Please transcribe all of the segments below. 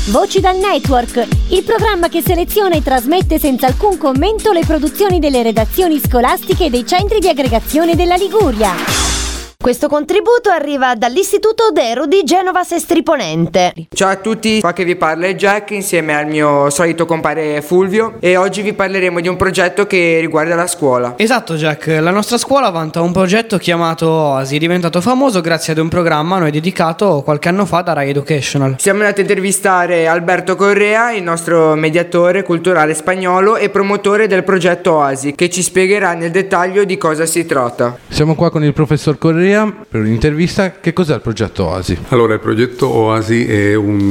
Voci dal Network, il programma che seleziona e trasmette senza alcun commento le produzioni delle redazioni scolastiche dei centri di aggregazione della Liguria. Questo contributo arriva dall'Istituto Dero di Genova Sestri Ponente. Ciao a tutti, qua che vi parla è Jack insieme al mio solito compare Fulvio e oggi vi parleremo di un progetto che riguarda la scuola. Esatto Jack, la nostra scuola vanta un progetto chiamato Oasi, diventato famoso grazie ad un programma a noi dedicato qualche anno fa da Rai Educational. Siamo andati a intervistare Alberto Correa, il nostro mediatore culturale spagnolo e promotore del progetto Oasi, che ci spiegherà nel dettaglio di cosa si tratta. Siamo qua con il professor Correa per un'intervista. Che cos'è il progetto Oasi? Allora, il progetto Oasi è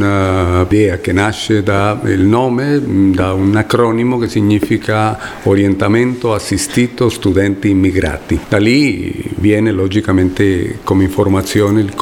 un'idea che nasce da il nome, da un acronimo che significa Orientamento Assistito Studenti Immigrati. Da lì viene logicamente come informazione di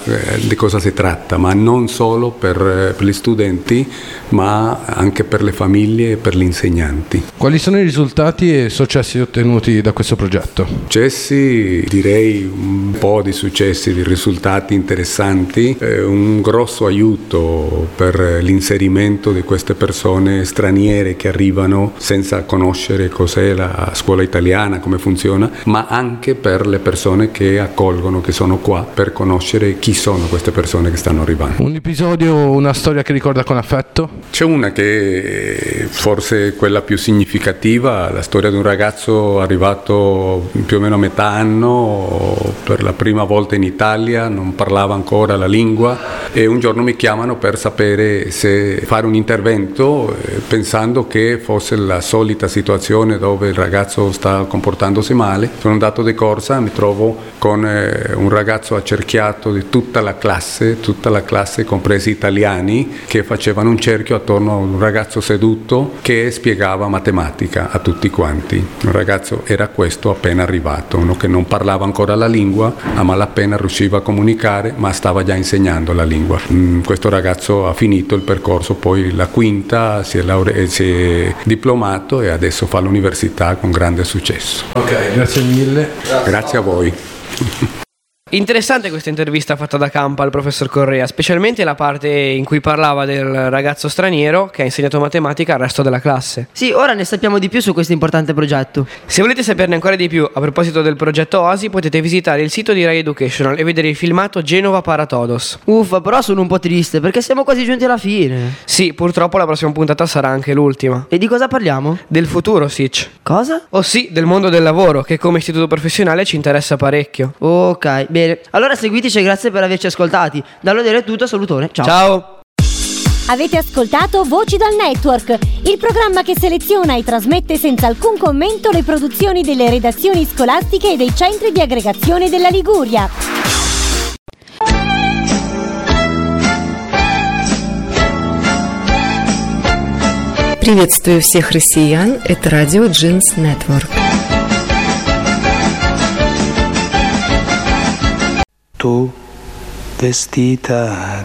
cosa si tratta, ma non solo per gli studenti, ma anche per le famiglie e per gli insegnanti. Quali sono i risultati e successi ottenuti da questo progetto? Successi, direi un po' di successi, di risultati interessanti, un grosso aiuto per l'inserimento di queste persone straniere che arrivano senza conoscere cos'è la scuola italiana, come funziona, ma anche per le persone che accolgono, che sono qua, per conoscere chi sono queste persone che stanno arrivando. Un episodio, una storia che ricorda con affetto? C'è una che forse è quella più significativa, la storia di un ragazzo arrivato più o meno a metà anno, per la prima volta in Italia, non parlava ancora la lingua e un giorno mi chiamano per sapere se fare un intervento, pensando che fosse la solita situazione dove il ragazzo sta comportandosi male. Sono andato di corsa, mi trovo con un ragazzo accerchiato di tutta la classe, compresi italiani, che facevano un cerchio attorno a un ragazzo seduto che spiegava matematica a tutti quanti. Un ragazzo era questo appena arrivato, uno che non parlava ancora la lingua, a malapena riusciva a comunicare, ma stava già insegnando la lingua. Questo ragazzo ha finito il percorso, poi la quinta, si è diplomato e adesso fa l'università con grande successo. Ok, grazie mille. Grazie a voi. Interessante questa intervista fatta da Campa al professor Correa, specialmente la parte in cui parlava del ragazzo straniero che ha insegnato matematica al resto della classe. Sì, ora ne sappiamo di più su questo importante progetto. Se volete saperne ancora di più a proposito del progetto Oasi, potete visitare il sito di Rai Educational e vedere il filmato Genova para Todos. Uffa, però sono un po' triste perché siamo quasi giunti alla fine. Sì, purtroppo la prossima puntata sarà anche l'ultima. E di cosa parliamo? Del futuro, Sitch. Cosa? Oh sì, del mondo del lavoro, che come istituto professionale ci interessa parecchio. Ok, bene. Allora seguiteci e grazie per averci ascoltati. Da Lodero è tutto, salutone. Ciao. Ciao. Avete ascoltato Voci dal Network, il programma che seleziona e trasmette senza alcun commento le produzioni delle redazioni scolastiche e dei centri di aggregazione della Liguria. Приветствую всех россиян, это радио Джинс Network. Tu vestita